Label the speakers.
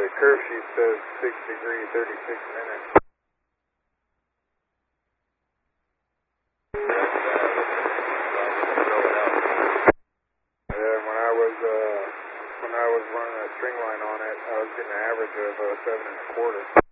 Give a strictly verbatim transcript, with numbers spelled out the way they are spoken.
Speaker 1: the curve sheet says six degree, thirty-six minutes. Yeah, when I was uh, when I was running a string line on it, I was getting an average of uh, seven and a quarter.